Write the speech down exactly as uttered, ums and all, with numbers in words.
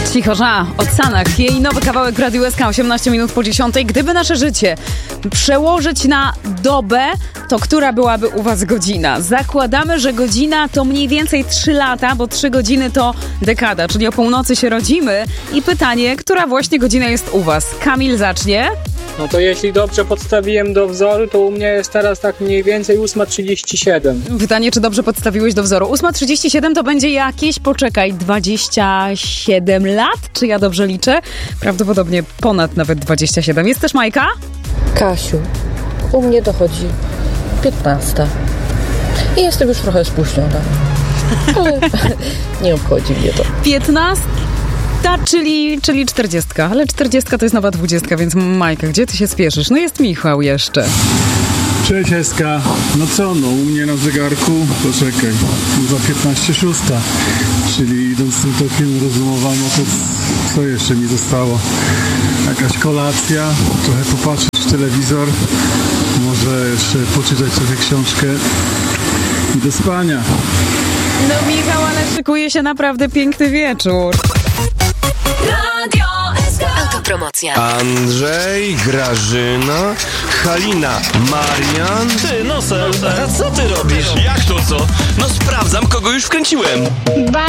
Cichorza od Sanach. Jej nowy kawałek w Radiu S K, osiemnaście minut po dziesiątej. Gdyby nasze życie przełożyć na dobę, to która byłaby u was godzina? Zakładamy, że godzina to mniej więcej trzy lata, bo trzy godziny to dekada, czyli o północy się rodzimy. I pytanie, która właśnie godzina jest u was? Kamil zacznie. No to jeśli dobrze podstawiłem do wzoru, to u mnie jest teraz tak mniej więcej ósma trzydzieści siedem. Pytanie, czy dobrze podstawiłeś do wzoru? ósma trzydzieści siedem to będzie jakieś, poczekaj, dwadzieścia siedem lat? Czy ja dobrze liczę? Prawdopodobnie ponad nawet dwadzieścia siedem. Jest też Majka? Kasiu, u mnie dochodzi piętnasta. I jestem już trochę spóźniona. Ale nie obchodzi mnie to. piętnasta, czyli, czyli czterdziestka. Ale czterdziestka to jest nowa dwudziestka, więc Majka, gdzie ty się spieszysz? No jest Michał jeszcze. Cześć Eska. No co, no u mnie na zegarku, poczekaj, za piętnaście szósta. Czyli idąc tym tokiem rozumowania, to co jeszcze mi zostało? Jakaś kolacja, trochę popatrzeć w telewizor, może jeszcze poczytać sobie książkę i do spania. No Michał, ale szykuje się naprawdę piękny wieczór. Radio S K. Autopromocja. Andrzej, Grażyna, Halina, Marian. Ty, Nosel, a co ty robisz? Jak to co? No sprawdzam, kogo już wkręciłem. Ba